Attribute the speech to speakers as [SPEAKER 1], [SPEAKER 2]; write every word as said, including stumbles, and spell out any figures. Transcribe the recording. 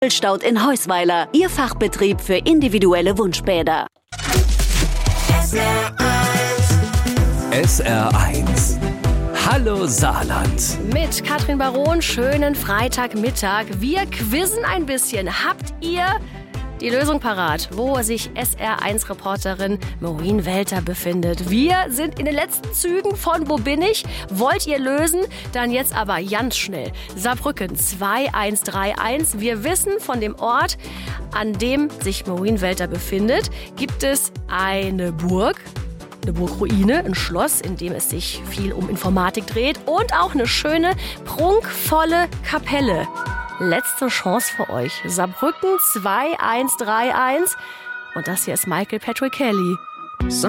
[SPEAKER 1] Staud in Heusweiler, Ihr Fachbetrieb für individuelle Wunschbäder.
[SPEAKER 2] S R eins. Hallo Saarland.
[SPEAKER 3] Mit Katrin Baron, schönen Freitagmittag. Wir quizzen ein bisschen. Habt ihr die Lösung parat, wo sich S R eins Reporterin Maureen Welter befindet? Wir sind in den letzten Zügen von Wo bin ich? Wollt ihr lösen? Dann jetzt aber ganz schnell. Saarbrücken zwei eins drei eins. Wir wissen von dem Ort, an dem sich Maureen Welter befindet, gibt es eine Burg, eine Burgruine, ein Schloss, in dem es sich viel um Informatik dreht und auch eine schöne, prunkvolle Kapelle. Letzte Chance für euch. Saarbrücken zwei eins drei eins. Und das hier ist Michael Patrick Kelly.